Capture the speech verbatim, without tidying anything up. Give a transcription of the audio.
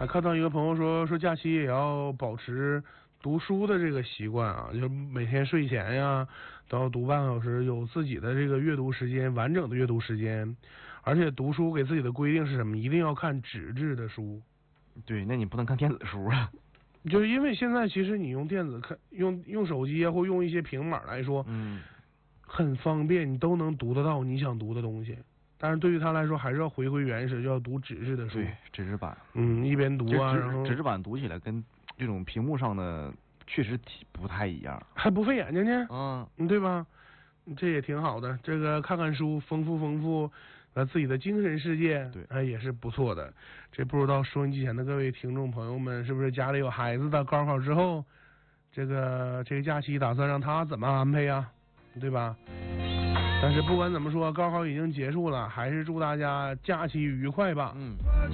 还看到一个朋友说说假期也要保持读书的这个习惯啊，就每天睡前呀都要读半个小时，有自己的这个阅读时间，完整的阅读时间。而且读书给自己的规定是什么？一定要看纸质的书。 对，那你不能看电子书啊。 就是因为现在其实你用电子看，用用手机啊，或用一些平板来说， 嗯， 很方便，你都能读得到你想读的东西。但是对于他来说，还是要回归原始，就要读纸质的书。 对，纸质版。 嗯，一边读啊， 纸然后纸质版读起来跟这种屏幕上的确实不太一样， 还不费眼睛呢。 嗯， 对吧？这也挺好的，这个看看书，丰富丰富呃自己的精神世界， 对， 哎也是不错的。这不知道收音机前的各位听众朋友们，是不是家里有孩子的，高考之后，这个这个假期打算让他怎么安排呀？对吧？但是不管怎么说，高考已经结束了，还是祝大家假期愉快吧。 嗯。